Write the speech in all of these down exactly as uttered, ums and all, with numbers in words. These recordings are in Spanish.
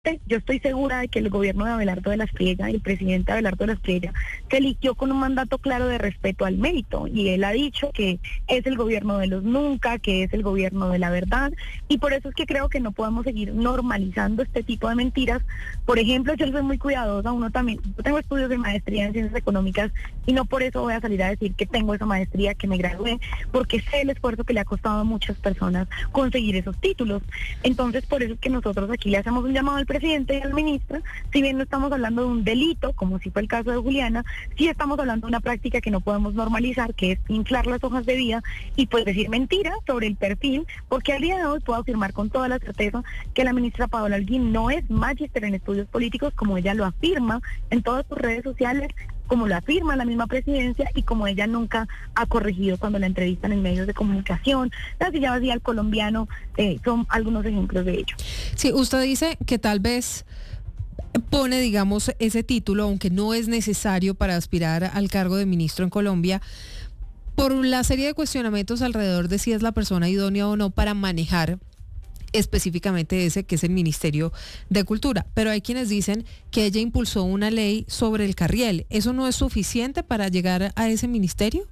Yo estoy segura de que el gobierno de Abelardo de la Espriella y el presidente Abelardo de la Espriella se eligió con un mandato claro de respeto al mérito, y él ha dicho que es el gobierno de los nunca, que es el gobierno de la verdad, y por eso es que creo que no podemos seguir normalizando este tipo de mentiras. Por ejemplo, yo soy muy cuidadosa, uno también, yo tengo estudios de maestría en ciencias económicas y no por eso voy a salir a decir que tengo esa maestría, que me gradué, porque sé el esfuerzo que le ha costado a muchas personas conseguir esos títulos. Entonces, por eso es que nosotros aquí le hacemos un llamado al presidente y al ministro. Si bien no estamos hablando de un delito, como si fue el caso de Juliana, sí estamos hablando de una práctica que no podemos normalizar, que es inflar las hojas de vida y pues decir mentiras sobre el perfil, porque al día de hoy puedo afirmar con toda la certeza que la ministra Paola Holguín no es magíster en estudios políticos, como ella lo afirma en todas sus redes sociales, como lo afirma la misma presidencia y como ella nunca ha corregido cuando la entrevistan en medios de comunicación. La silla vacía al colombiano eh, son algunos ejemplos de ello. Sí, usted dice que tal vez pone, digamos, ese título, aunque no es necesario para aspirar al cargo de ministro en Colombia, por la serie de cuestionamientos alrededor de si es la persona idónea o no para manejar específicamente ese que es el Ministerio de Cultura. Pero hay quienes dicen que ella impulsó una ley sobre el carriel. ¿Eso no es suficiente para llegar a ese ministerio?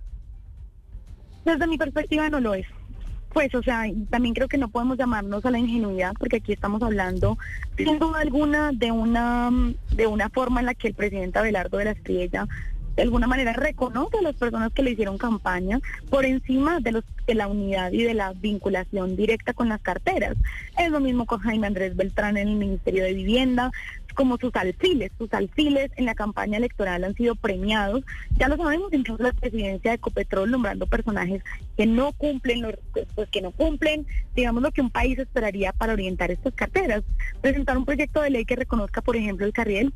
Desde mi perspectiva no lo es. Pues, o sea, también creo que no podemos llamarnos a la ingenuidad, porque aquí estamos hablando, sin duda alguna, de una, de una forma en la que el presidente Abelardo de la Espriella de alguna manera reconoce a las personas que le hicieron campaña por encima de los de la unidad y de la vinculación directa con las carteras. Es lo mismo con Jaime Andrés Beltrán en el Ministerio de Vivienda, como sus alfiles, sus alfiles en la campaña electoral han sido premiados, ya lo sabemos, incluso la presidencia de Ecopetrol nombrando personajes que no cumplen, los, pues que no cumplen, digamos, lo que un país esperaría para orientar estas carteras. Presentar un proyecto de ley que reconozca, por ejemplo, el carriel,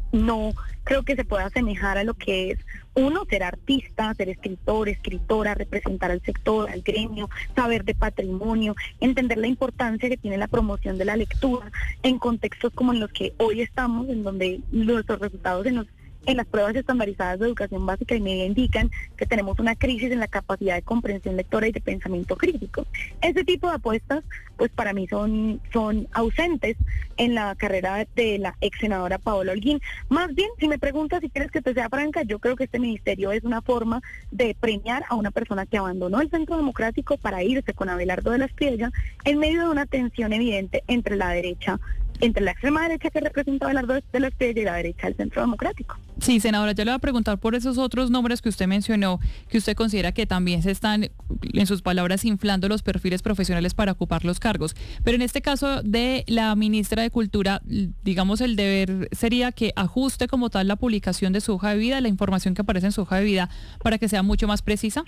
no creo que se pueda asemejar a lo que es, uno, ser artista, ser escritor, escritora, representar al sector, al gremio, saber de patrimonio, entender la importancia que tiene la promoción de la lectura en contextos como en los que hoy estamos, en donde nuestros resultados en los en las pruebas estandarizadas de educación básica y media indican que tenemos una crisis en la capacidad de comprensión lectora y de pensamiento crítico. Ese tipo de apuestas, pues para mí son, son ausentes en la carrera de la ex senadora Paola Holguín. Más bien, si me preguntas, si quieres que te sea franca, yo creo que este ministerio es una forma de premiar a una persona que abandonó el Centro Democrático para irse con Abelardo de la Espriella en medio de una tensión evidente entre la derecha, entre la extrema derecha que representa a Abelardo de la Espriella y la derecha del Centro Democrático. Sí, senadora, yo le voy a preguntar por esos otros nombres que usted mencionó, que usted considera que también se están, en sus palabras, inflando los perfiles profesionales para ocupar los cargos. Pero en este caso de la ministra de Cultura, digamos, el deber sería que ajuste como tal la publicación de su hoja de vida, la información que aparece en su hoja de vida, para que sea mucho más precisa.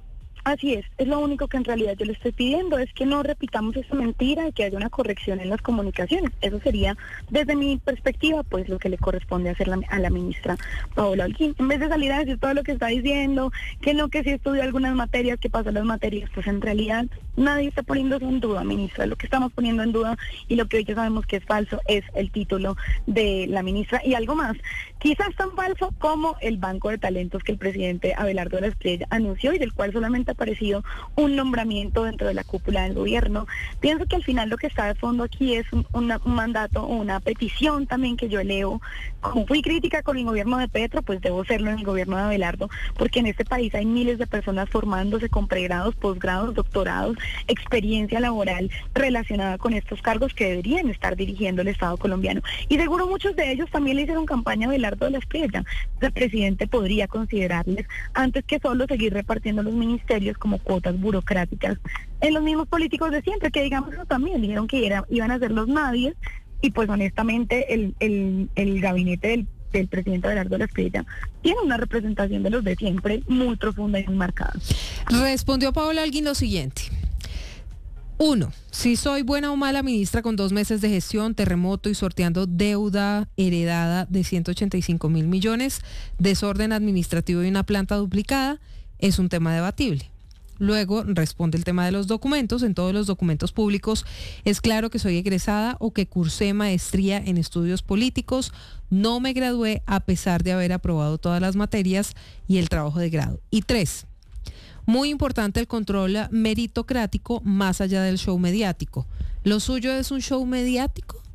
Así es, es lo único que en realidad yo le estoy pidiendo, es que no repitamos esa mentira y que haya una corrección en las comunicaciones. Eso sería, desde mi perspectiva, pues lo que le corresponde hacer la, a la ministra Paola Holguín. En vez de salir a decir todo lo que está diciendo, que no, que sí estudió algunas materias, que pasó las materias, pues en realidad nadie está poniendo eso en duda, ministra. Lo que estamos poniendo en duda y lo que hoy ya sabemos que es falso es el título de la ministra. Y algo más, quizás tan falso como el banco de talentos que el presidente Abelardo de la Espriella anunció y del cual solamente parecido un nombramiento dentro de la cúpula del gobierno. Pienso que al final lo que está de fondo aquí es un, una, un mandato o una petición también que yo elevo. Como fui crítica con el gobierno de Petro, pues debo serlo en el gobierno de Abelardo, porque en este país hay miles de personas formándose con pregrados, posgrados, doctorados, experiencia laboral relacionada con estos cargos que deberían estar dirigiendo el Estado colombiano. Y seguro muchos de ellos también le hicieron campaña a Abelardo de la Espriella. El presidente podría considerarles, antes que solo seguir repartiendo los ministerios como cuotas burocráticas en los mismos políticos de siempre, que digamos también dijeron que era, iban a ser los nadies, y pues honestamente el, el, el gabinete del, del presidente Abelardo de la Espriella tiene una representación de los de siempre muy profunda y muy marcada. Respondió Paola Holguín lo siguiente. Uno, si soy buena o mala ministra con dos meses de gestión, terremoto y sorteando deuda heredada de ciento ochenta y cinco mil millones, desorden administrativo y una planta duplicada, es un tema debatible. Luego responde el tema de los documentos. En todos los documentos públicos es claro que soy egresada o que cursé maestría en estudios políticos. No me gradué a pesar de haber aprobado todas las materias y el trabajo de grado. Y tres, muy importante el control meritocrático más allá del show mediático. ¿Lo suyo es un show mediático?